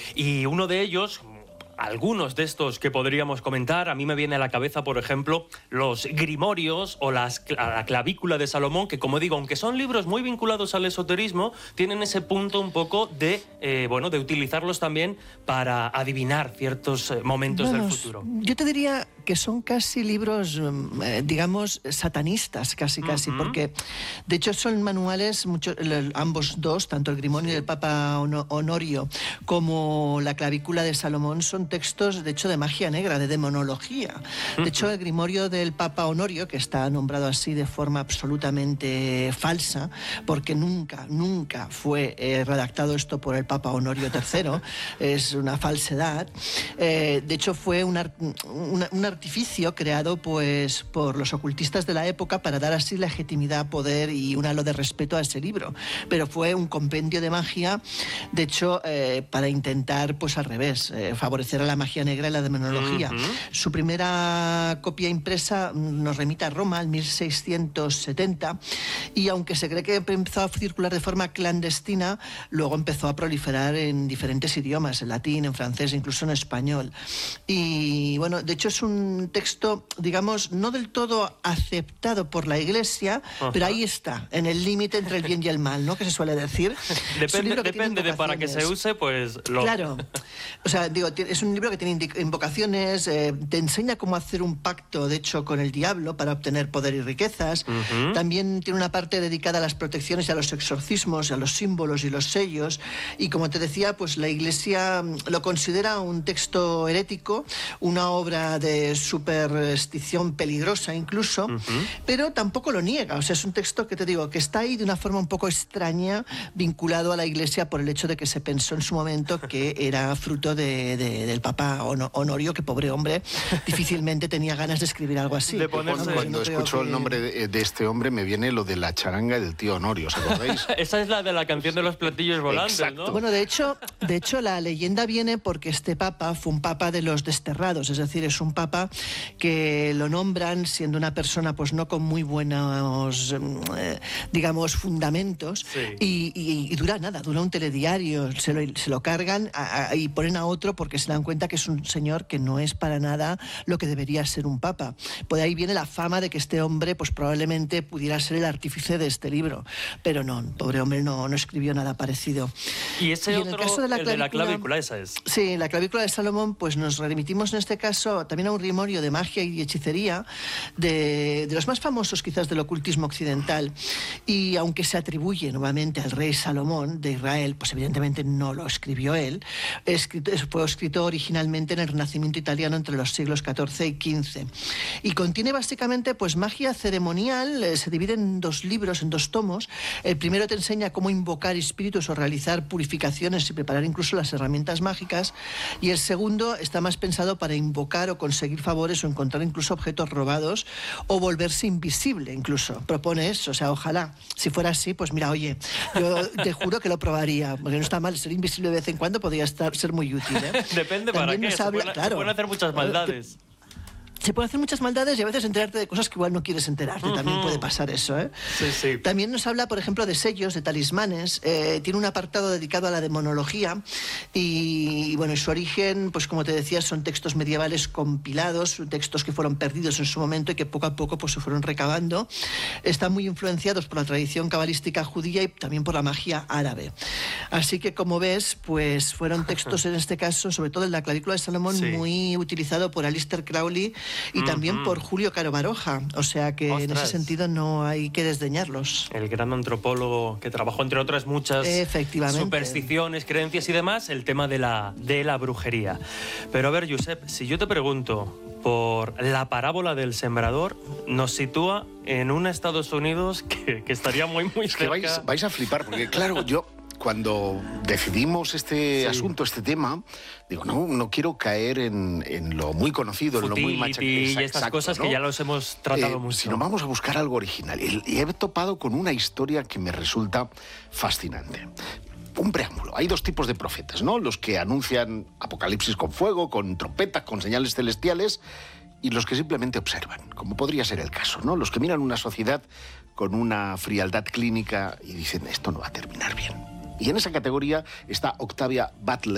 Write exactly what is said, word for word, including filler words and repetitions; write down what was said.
Y uno de ellos... Algunos de estos que podríamos comentar, a mí me viene a la cabeza, por ejemplo, los Grimorios o las, la clavícula de Salomón, que, como digo, aunque son libros muy vinculados al esoterismo, tienen ese punto un poco de, eh, bueno, de utilizarlos también para adivinar ciertos eh, momentos bueno, del futuro. Yo te diría que son casi libros, eh, digamos, satanistas, casi, casi, uh-huh. porque de hecho son manuales, mucho, ambos dos, tanto el Grimorio del Papa Honorio como la clavícula de Salomón, son textos, de hecho, de magia negra, de demonología. De hecho, el Grimorio del Papa Honorio, que está nombrado así de forma absolutamente falsa, porque nunca, nunca fue eh, redactado esto por el Papa Honorio tercero, es una falsedad. Eh, de hecho, fue un, art, un, un artificio creado pues, por los ocultistas de la época para dar así legitimidad, poder y un halo de respeto a ese libro. Pero fue un compendio de magia, de hecho, eh, para intentar, pues al revés, eh, favorecer a la magia negra y la demonología. Uh-huh. Su primera copia impresa nos remite a Roma, al mil seiscientos setenta, y aunque se cree que empezó a circular de forma clandestina, luego empezó a proliferar en diferentes idiomas, en latín, en francés, incluso en español. Y bueno, de hecho es un texto, digamos, no del todo aceptado por la Iglesia, uh-huh. pero ahí está, en el límite entre el bien y el mal, ¿no?, que se suele decir. Depende, depende de para qué se use, pues lo... Claro. O sea, digo, es un libro que tiene invocaciones, eh, te enseña cómo hacer un pacto, de hecho, con el diablo para obtener poder y riquezas. Uh-huh. También tiene una parte dedicada a las protecciones y a los exorcismos, a los símbolos y los sellos. Y como te decía, pues la Iglesia lo considera un texto herético, una obra de superstición peligrosa incluso, uh-huh. pero tampoco lo niega. O sea, es un texto que te digo, que está ahí de una forma un poco extraña, vinculado a la Iglesia por el hecho de que se pensó en su momento que era fruto de, de, del Papa Honorio, que pobre hombre, difícilmente tenía ganas de escribir algo así. De ponerse... Cuando, cuando no escucho que... el nombre de, de este hombre me viene lo de la charanga del tío Honorio, ¿os acordáis? Esa es la de la canción de los platillos volantes, exacto, ¿no? Bueno, de hecho, de hecho la leyenda viene porque este papa fue un papa de los desterrados, es decir, es un papa que lo nombran siendo una persona pues no con muy buenos, eh, digamos, fundamentos, sí. y, y, y dura nada, dura un telediario, se lo, se lo cargan a, a, y ponen a otro porque se dan cuenta que es un señor que no es para nada lo que debería ser un papa. Por ahí viene la fama de que este hombre pues probablemente pudiera ser el artífice de este libro, pero no, pobre hombre no, no escribió nada parecido. Y ese y en otro, el caso de la el clavícula, de la clavícula, esa es. Sí, la clavícula de Salomón, pues nos remitimos en este caso también a un grimorio de magia y hechicería, de, de los más famosos quizás del ocultismo occidental, y aunque se atribuye nuevamente al rey Salomón de Israel, pues evidentemente no lo escribió él, escrito, fue escrito originalmente en el Renacimiento italiano entre los siglos catorce y quince, y contiene básicamente pues magia ceremonial, eh, se divide en dos libros, en dos tomos. El primero te enseña cómo invocar espíritus o realizar purificaciones y preparar incluso las herramientas mágicas, y el segundo está más pensado para invocar o conseguir favores o encontrar incluso objetos robados o volverse invisible incluso. Propone eso, o sea, ojalá, si fuera así, pues mira, oye, yo te juro que lo probaría, porque no está mal, ser invisible de vez en cuando podría estar, ser muy útil, ¿eh? Depende. También para qué, se, habla, pueden, claro, se pueden hacer muchas maldades. Que, Se puede hacer muchas maldades y a veces enterarte de cosas que igual no quieres enterarte. Uh-huh. También puede pasar eso, ¿eh? Sí, sí. También nos habla, por ejemplo, de sellos, de talismanes. Eh, tiene un apartado dedicado a la demonología y, y, bueno, y su origen, pues como te decía, son textos medievales compilados, textos que fueron perdidos en su momento y que poco a poco pues, se fueron recabando. Están muy influenciados por la tradición cabalística judía y también por la magia árabe. Así que, como ves, pues fueron textos en este caso, sobre todo en la clavícula de Salomón, sí, muy utilizado por Aleister Crowley y uh-huh. también por Julio Caro Baroja, o sea que Ostras. en ese sentido no hay que desdeñarlos. El gran antropólogo que trabajó, entre otras muchas supersticiones, creencias y demás, el tema de la, de la brujería. Pero a ver, Josep, si yo te pregunto por la parábola del sembrador, nos sitúa en un Estados Unidos que, que estaría muy, muy es cerca. Que vais, vais a flipar, porque claro, yo... Cuando decidimos este sí. asunto, este tema, digo, no, no quiero caer en, en lo muy conocido, Futility, en lo muy machacado. Y estas exacto, cosas ¿no? que ya los hemos tratado eh, mucho. Sino vamos a buscar algo original. Y, y he topado con una historia que me resulta fascinante. Un preámbulo. Hay dos tipos de profetas, ¿no? Los que anuncian apocalipsis con fuego, con trompetas, con señales celestiales, y los que simplemente observan, como podría ser el caso, ¿no? Los que miran una sociedad con una frialdad clínica y dicen, esto no va a terminar bien. Y en esa categoría está Octavia Butler,